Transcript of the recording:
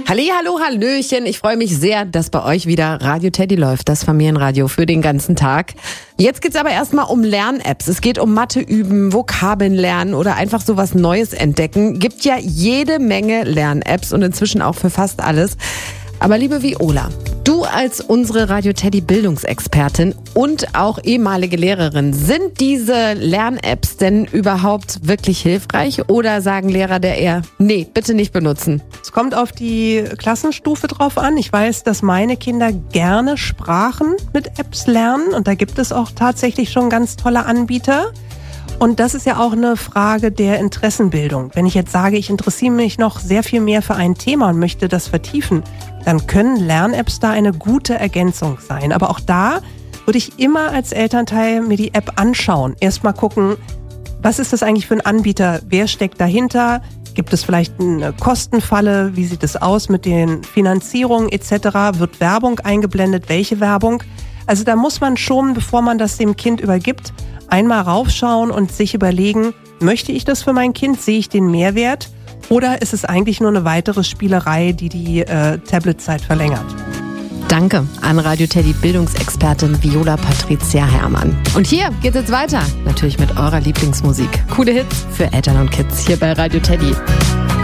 Hallihallo, Hallöchen. Ich freue mich sehr, dass bei euch wieder Radio Teddy läuft, das Familienradio für den ganzen Tag. Jetzt geht's aber erstmal um Lern-Apps. Es geht um Mathe üben, Vokabeln lernen oder einfach so was Neues entdecken. Gibt ja jede Menge Lern-Apps und inzwischen auch für fast alles. Aber liebe Viola, du als unsere Radio Teddy Bildungsexpertin und auch ehemalige Lehrerin, sind diese Lern-Apps denn überhaupt wirklich hilfreich oder sagen Lehrer der eher, nee, bitte nicht benutzen? Es kommt auf die Klassenstufe drauf an. Ich weiß, dass meine Kinder gerne Sprachen mit Apps lernen und da gibt es auch tatsächlich schon ganz tolle Anbieter. Und das ist ja auch eine Frage der Interessenbildung. Wenn ich jetzt sage, ich interessiere mich noch sehr viel mehr für ein Thema und möchte das vertiefen, dann können Lern-Apps da eine gute Ergänzung sein. Aber auch da würde ich immer als Elternteil mir die App anschauen. Erstmal gucken, was ist das eigentlich für ein Anbieter? Wer steckt dahinter? Gibt es vielleicht eine Kostenfalle? Wie sieht es aus mit den Finanzierungen etc.? Wird Werbung eingeblendet? Welche Werbung? Also da muss man schon, bevor man das dem Kind übergibt, einmal raufschauen und sich überlegen, möchte ich das für mein Kind? Sehe ich den Mehrwert? Oder ist es eigentlich nur eine weitere Spielerei, die Tabletzeit verlängert? Danke an Radio Teddy Bildungsexpertin Viola Patricia Herrmann. Und hier geht's jetzt weiter. Natürlich mit eurer Lieblingsmusik. Coole Hits für Eltern und Kids hier bei Radio Teddy.